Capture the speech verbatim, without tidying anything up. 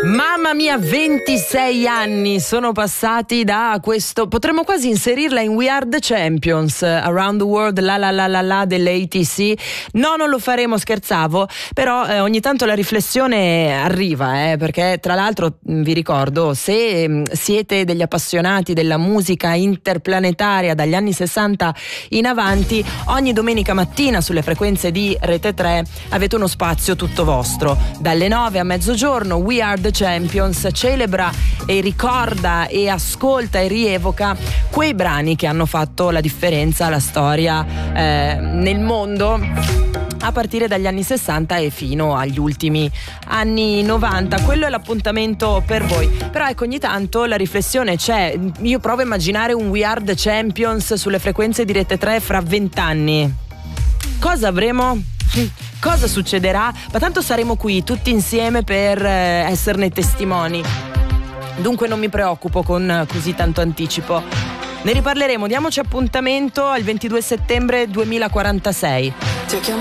Mamma mia, ventisei anni sono passati da questo, potremmo quasi inserirla in We Are the Champions, Around the World, la la la la la dell'A T C. No, non lo faremo, scherzavo, però eh, ogni tanto la riflessione arriva, eh, perché tra l'altro vi ricordo, se mh, siete degli appassionati della musica interplanetaria dagli anni sessanta in avanti, ogni domenica mattina sulle frequenze di Rete tre avete uno spazio tutto vostro, dalle nove a mezzogiorno. We Are the Champions celebra e ricorda e ascolta e rievoca quei brani che hanno fatto la differenza, la storia eh, nel mondo a partire dagli anni sessanta e fino agli ultimi anni novanta. Quello è l'appuntamento per voi. Però ecco, ogni tanto la riflessione c'è. Io provo a immaginare un We Are the Champions sulle frequenze di Rete tre fra vent'anni. Cosa avremo? Cosa succederà? Ma tanto saremo qui tutti insieme per eh, esserne testimoni. Dunque non mi preoccupo con così tanto anticipo. Ne riparleremo, diamoci appuntamento al ventidue settembre duemilaquarantasei.